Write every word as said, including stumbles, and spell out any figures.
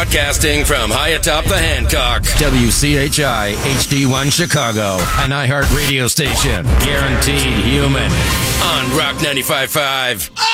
Broadcasting from high atop the Hancock. W C H I H D one Chicago, an iHeart radio station. Guaranteed human. On Rock ninety-five point five.